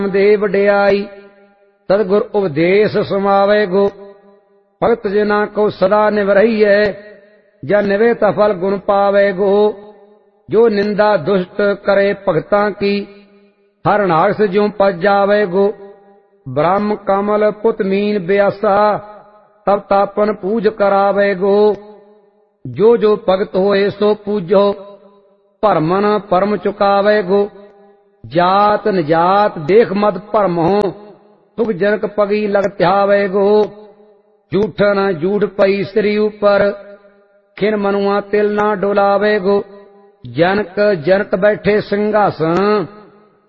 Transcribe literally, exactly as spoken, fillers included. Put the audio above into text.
ਦੇ ਵਡਿਆਈ ਸਤਿਗੁਰ ਉਪਦੇਸ਼ ਸਮਾਵੇ ਗੋ। ਭਗਤ ਜਿਨਾ ਕੋ ਸਦਾ ਨਿਵਰਈਐ ਜਾਂ ਨਿਵੇ ਤਾ ਫਲ ਗੁਣ ਪਾਵੇ ਗੋ। ਜੋ ਨਿੰਦਾ ਦੁਸ਼ਟ ਕਰੇ ਭਗਤਾਂ ਕੀ ਹਰ ਨਾਗਸ ਜਿਉ ਪਜ ਜਾਵੇ ਗੋ। ਬ੍ਰਹਮ ਕਮਲ ਪੁਤ ਮੀਨ ਬਿਆਸਾ ਤਬ ਤਾਪਨ ਪੂਜ ਕਰਾਵੇ ਗੋ। ਜੋ ਜੋ ਭਗਤ ਹੋਏ ਸੋ ਪੂਜੋ ਭਰਮਨ ਪਰਮ ਚੁਕਾਵੇ ਗੋ। ਜਾਤ ਨਿਜਾਤ ਦੇਖ ਮਦ ਭਰਮੋ ਸੁਖ ਜਨਕ ਪਗੀ ਲਗ ਧਿਆਵੇ ਗੋ। ਝੂਠਨ ਝੂਠ ਪਈ ਸ੍ਰੀ ਉਪਰ ਖਿਨ ਮਨੁਆ ਤਿਲ ਨਾ ਡੋਲਾਵੇ ਗੋ। ਜਨਕ ਜਨਕ ਬੈਠੇ ਸਿੰਘਾਸਨ